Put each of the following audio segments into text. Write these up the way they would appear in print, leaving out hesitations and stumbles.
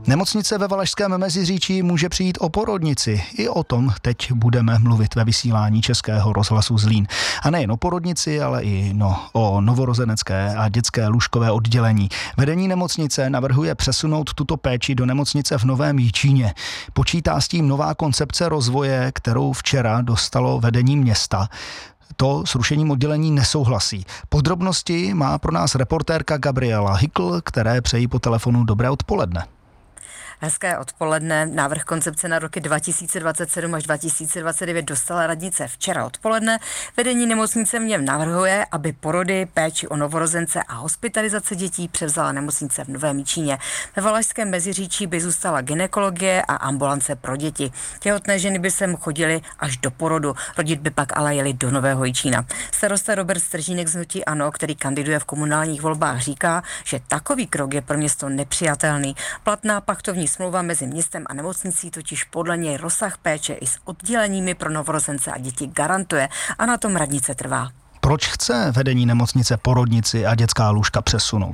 Nemocnice ve Valašském Meziříčí může přijít o porodnici. I o tom teď budeme mluvit ve vysílání Českého rozhlasu Zlín. A nejen o porodnici, ale i o novorozenecké a dětské lůžkové oddělení. Vedení nemocnice navrhuje přesunout tuto péči do nemocnice v Novém Jičíně. Počítá s tím nová koncepce rozvoje, kterou včera dostalo vedení města. To s rušením oddělení nesouhlasí. Podrobnosti má pro nás reportérka Gabriela Hykl, které přejí po telefonu dobré odpoledne. Hezké odpoledne. Návrh koncepce na roky 2027 až 2029 dostala radnice včera odpoledne. Vedení nemocnice v něm navrhuje, aby porody, péči o novorozence a hospitalizace dětí převzala nemocnice v Novém Jičíně. Ve Valašském Meziříčí by zůstala gynekologie a ambulance pro děti. Těhotné ženy by sem chodily až do porodu. Rodit by pak ale jeli do Nového Jičína. Starosta Robert Stržínek z hnutí ANO, který kandiduje v komunálních volbách, říká, že takový krok je pro město nepřijatelný. Platná pachtovní smlouva mezi městem a nemocnicí totiž podle něj rozsah péče i s odděleními pro novorozence a děti garantuje a na tom radnice trvá. Proč chce vedení nemocnice porodnici a dětská lůžka přesunout?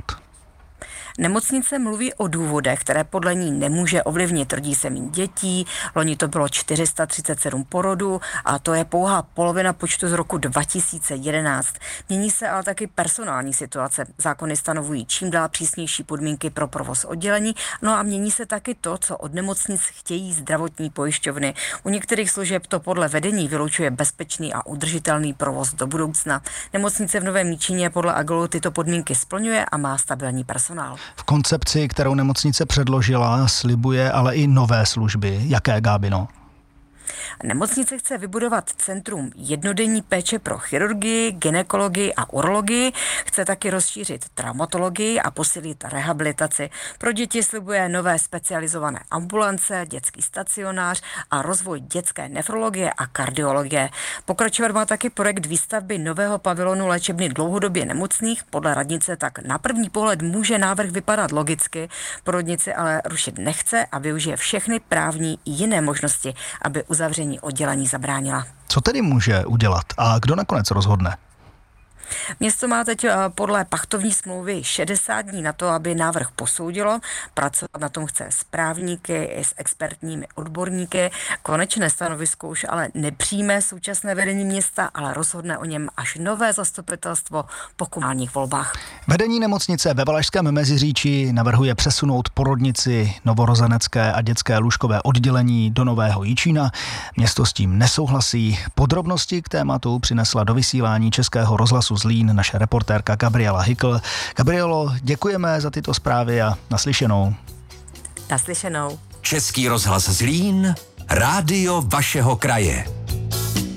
Nemocnice mluví o důvodech, které podle ní nemůže ovlivnit. Rodí se méně dětí, loni to bylo 437 porodů a to je pouhá polovina počtu z roku 2011. Mění se ale taky personální situace. Zákony stanovují čím dál přísnější podmínky pro provoz oddělení, a mění se taky to, co od nemocnic chtějí zdravotní pojišťovny. U některých služeb to podle vedení vylučuje bezpečný a udržitelný provoz do budoucna. Nemocnice v Novém Jičíně podle Agolu tyto podmínky splňuje a má stabilní personál. V koncepci, kterou nemocnice předložila, slibuje ale i nové služby. Jaké, Gábino? Nemocnice chce vybudovat centrum jednodenní péče pro chirurgii, gynekologii a urologii. Chce taky rozšířit traumatologii a posílit rehabilitaci. Pro děti slibuje nové specializované ambulance, dětský stacionář a rozvoj dětské nefrologie a kardiologie. Pokračovat má taky projekt výstavby nového pavilonu léčebny dlouhodobě nemocných. Podle radnice tak na první pohled může návrh vypadat logicky. Porodnici ale rušit nechce a využije všechny právní i jiné možnosti, aby uzavření oddělení zabránila. Co tedy může udělat a kdo nakonec rozhodne? Město má teď podle pachtovní smlouvy 60 dní na to, aby návrh posoudilo. Pracovat na tom chce s právníky i s expertními odborníky. Konečné stanovisko už ale nepřijme současné vedení města, ale rozhodne o něm až nové zastupitelstvo po komunálních volbách. Vedení nemocnice ve Valašském Meziříčí navrhuje přesunout porodnici, novorozenecké a dětské lůžkové oddělení do Nového Jičína. Město s tím nesouhlasí. Podrobnosti k tématu přinesla do vysílání Českého rozhlasu Zlín naše reportérka Gabriela Hykl. Gabrielo, děkujeme za tyto zprávy a naslyšenou. Naslyšenou. Český rozhlas Zlín, rádio vašeho kraje.